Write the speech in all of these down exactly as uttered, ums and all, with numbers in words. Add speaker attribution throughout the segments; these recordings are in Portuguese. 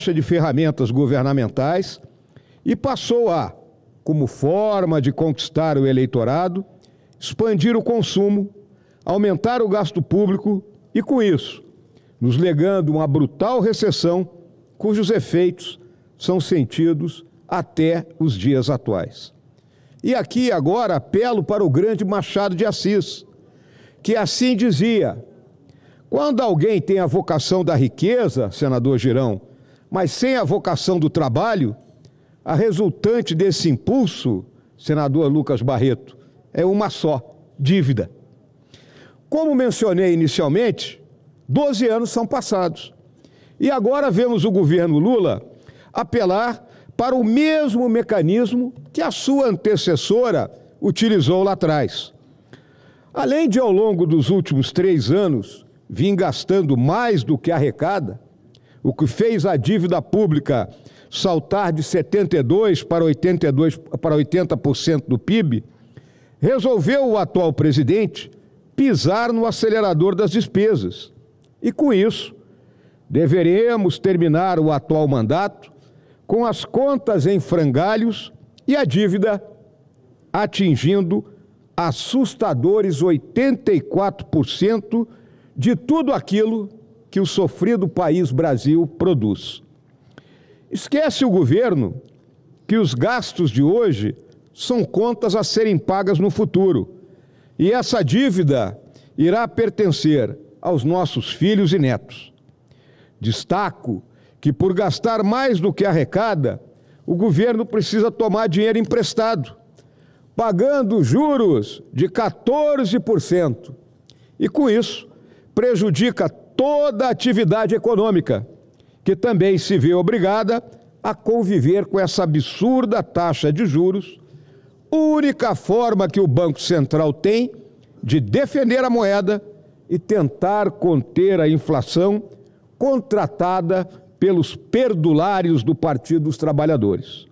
Speaker 1: de ferramentas governamentais e passou a, como forma de conquistar o eleitorado, expandir o consumo, aumentar o gasto público e, com isso, nos legando uma brutal recessão cujos efeitos são sentidos até os dias atuais. E aqui agora apelo para o grande Machado de Assis, que assim dizia: quando alguém tem a vocação da riqueza, senador Girão, mas sem a vocação do trabalho, a resultante desse impulso, senador Lucas Barreto, é uma só: dívida. Como mencionei inicialmente, doze anos são passados. E agora vemos o governo Lula apelar para o mesmo mecanismo que a sua antecessora utilizou lá atrás. Além de, ao longo dos últimos três anos, vir gastando mais do que arrecada, o que fez a dívida pública saltar de setenta e dois por cento para oitenta e dois por cento para oitenta por cento do P I B, resolveu o atual presidente pisar no acelerador das despesas. E, com isso, deveremos terminar o atual mandato com as contas em frangalhos e a dívida atingindo assustadores oitenta e quatro por cento de tudo aquilo que o sofrido país Brasil produz. Esquece o governo que os gastos de hoje são contas a serem pagas no futuro, e essa dívida irá pertencer aos nossos filhos e netos. Destaco que, por gastar mais do que arrecada, o governo precisa tomar dinheiro emprestado, pagando juros de quatorze por cento, e com isso prejudica toda a atividade econômica, que também se vê obrigada a conviver com essa absurda taxa de juros, única forma que o Banco Central tem de defender a moeda e tentar conter a inflação contratada pelos perdulários do Partido dos Trabalhadores.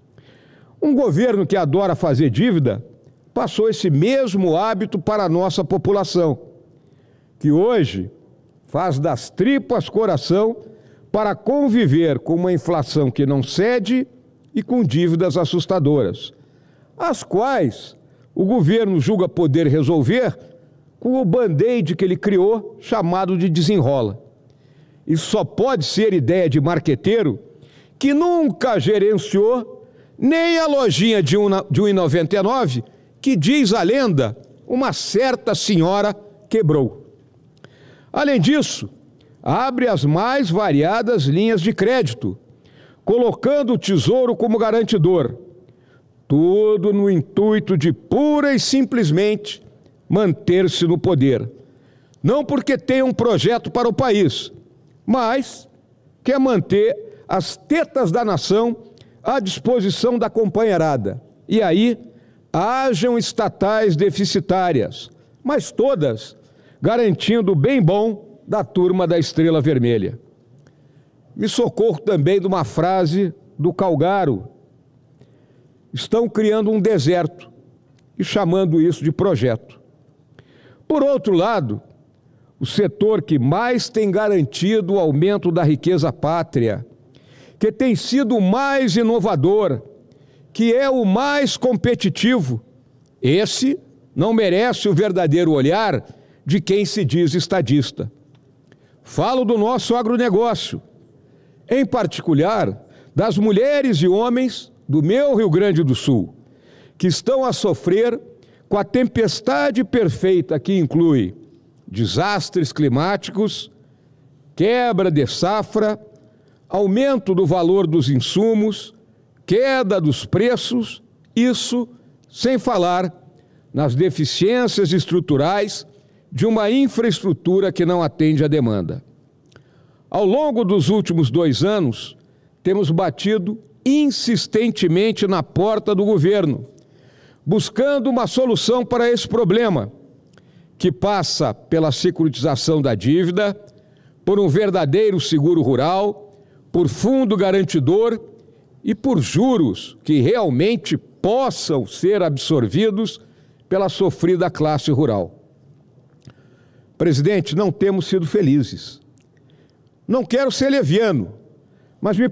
Speaker 1: Um governo que adora fazer dívida passou esse mesmo hábito para a nossa população, que hoje faz das tripas coração para conviver com uma inflação que não cede e com dívidas assustadoras, as quais o governo julga poder resolver com o band-aid que ele criou, chamado de desenrola. Isso só pode ser ideia de marqueteiro que nunca gerenciou nem a lojinha de um de um real e noventa e nove centavos que, diz a lenda, uma certa senhora quebrou. Além disso, abre as mais variadas linhas de crédito, colocando o Tesouro como garantidor, tudo no intuito de pura e simplesmente manter-se no poder. Não porque tem um projeto para o país, mas quer manter as tetas da nação à disposição da companheirada. E aí, hajam estatais deficitárias, mas todas garantindo o bem bom da turma da Estrela Vermelha. Me socorro também de uma frase do Calgaro: estão criando um deserto e chamando isso de projeto. Por outro lado, o setor que mais tem garantido o aumento da riqueza pátria, que tem sido o mais inovador, que é o mais competitivo, esse não merece o verdadeiro olhar de quem se diz estadista. Falo do nosso agronegócio, em particular das mulheres e homens do meu Rio Grande do Sul, que estão a sofrer com a tempestade perfeita que inclui desastres climáticos, quebra de safra, aumento do valor dos insumos, queda dos preços, isso sem falar nas deficiências estruturais de uma infraestrutura que não atende à demanda. Ao longo dos últimos dois anos, temos batido insistentemente na porta do governo, buscando uma solução para esse problema, que passa pela securitização da dívida, por um verdadeiro seguro rural, por fundo garantidor e por juros que realmente possam ser absorvidos pela sofrida classe rural. Presidente, não temos sido felizes. Não quero ser leviano, Mas me